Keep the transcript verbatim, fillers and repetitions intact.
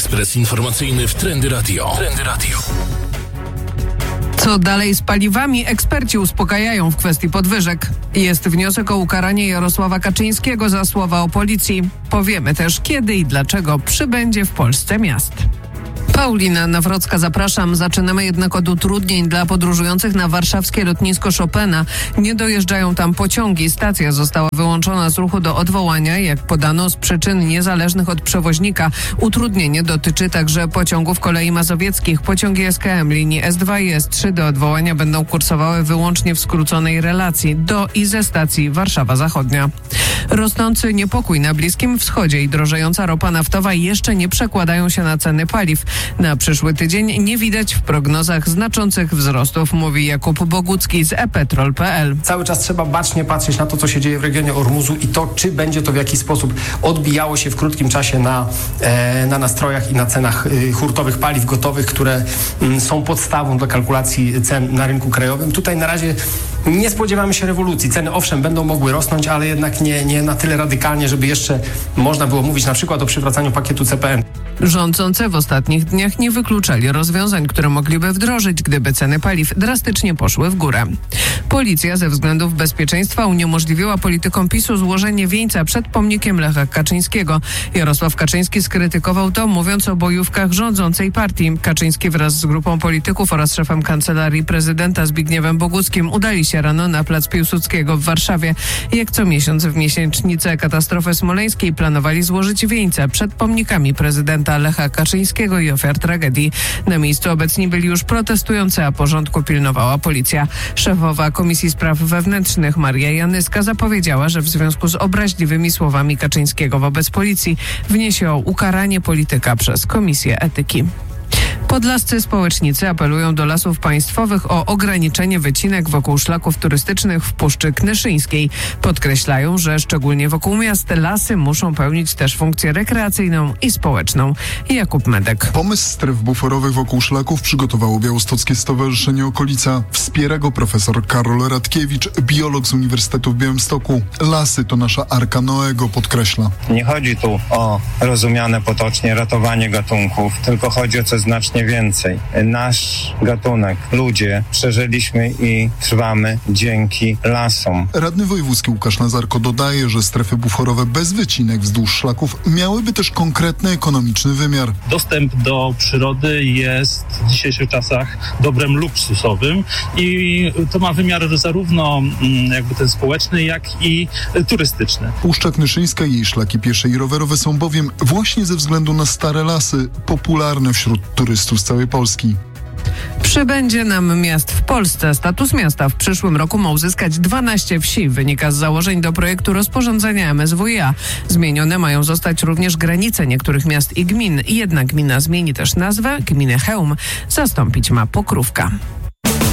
Ekspres informacyjny w Trendy Radio. Trendy Radio. Co dalej z paliwami? Eksperci uspokajają w kwestii podwyżek. Jest wniosek o ukaranie Jarosława Kaczyńskiego za słowa o policji. Powiemy też, kiedy i dlaczego przybędzie w Polsce miast. Paulina Nawrocka, zapraszam. Zaczynamy jednak od utrudnień dla podróżujących na warszawskie lotnisko Chopina. Nie dojeżdżają tam pociągi. Stacja została wyłączona z ruchu do odwołania, jak podano, z przyczyn niezależnych od przewoźnika. Utrudnienie dotyczy także pociągów kolei mazowieckich. Pociągi S K M linii S dwa i S trzy do odwołania będą kursowały wyłącznie w skróconej relacji do i ze stacji Warszawa Zachodnia. Rosnący niepokój na Bliskim Wschodzie i drożejąca ropa naftowa jeszcze nie przekładają się na ceny paliw. Na przyszły tydzień nie widać w prognozach znaczących wzrostów, mówi Jakub Bogucki z e petrol kropka pe el. Cały czas trzeba bacznie patrzeć na to, co się dzieje w regionie Ormuzu i to, czy będzie to w jakiś sposób odbijało się w krótkim czasie na, e, na nastrojach i na cenach y, hurtowych paliw gotowych, które y, są podstawą do kalkulacji cen na rynku krajowym. Tutaj na razie nie spodziewamy się rewolucji. Ceny owszem będą mogły rosnąć, ale jednak nie, nie na tyle radykalnie, żeby jeszcze można było mówić na przykład o przywracaniu pakietu C P N. Rządzący w ostatnich dniach nie wykluczali rozwiązań, które mogliby wdrożyć, gdyby ceny paliw drastycznie poszły w górę. Policja ze względów bezpieczeństwa uniemożliwiła politykom PiSu złożenie wieńca przed pomnikiem Lecha Kaczyńskiego. Jarosław Kaczyński skrytykował to, mówiąc o bojówkach rządzącej partii. Kaczyński wraz z grupą polityków oraz szefem Kancelarii Prezydenta Zbigniewem Boguckim udali się rano na plac Piłsudskiego w Warszawie. Jak co miesiąc w miesięcznicę katastrofy smoleńskiej planowali złożyć wieńce przed pomnikami prezydenta Lecha Kaczyńskiego i ofiar tragedii. Na miejscu obecni byli już protestujący, a porządku pilnowała policja. Szefowa Komisji Spraw Wewnętrznych Maria Janyska zapowiedziała, że w związku z obraźliwymi słowami Kaczyńskiego wobec policji wniesie o ukaranie polityka przez Komisję Etyki. Podlascy społecznicy apelują do Lasów Państwowych o ograniczenie wycinek wokół szlaków turystycznych w Puszczy Knyszyńskiej. Podkreślają, że szczególnie wokół miast lasy muszą pełnić też funkcję rekreacyjną i społeczną. Jakub Medek. Pomysł stref buforowych wokół szlaków przygotowało Białostockie Stowarzyszenie Okolica. Wspiera go profesor Karol Radkiewicz, biolog z Uniwersytetu w Białymstoku. Lasy to nasza Arka Noego, podkreśla. Nie chodzi tu o rozumiane potocznie ratowanie gatunków, tylko chodzi o coś znacznie więcej. Nasz gatunek, ludzie, przeżyliśmy i trwamy dzięki lasom. Radny wojewódzki Łukasz Nazarko dodaje, że strefy buforowe bez wycinek wzdłuż szlaków miałyby też konkretny ekonomiczny wymiar. Dostęp do przyrody jest w dzisiejszych czasach dobrem luksusowym i to ma wymiar zarówno jakby ten społeczny, jak i turystyczny. Puszcza Knyszyńska i jej szlaki piesze i rowerowe są bowiem właśnie ze względu na stare lasy popularne wśród turystów z całej Polski. Przybędzie nam miast w Polsce. Status miasta w przyszłym roku ma uzyskać dwanaście wsi. Wynika z założeń do projektu rozporządzenia M S W i A. Zmienione mają zostać również granice niektórych miast i gmin. Jedna gmina zmieni też nazwę. Gminę Chełm zastąpić ma Pokrówka.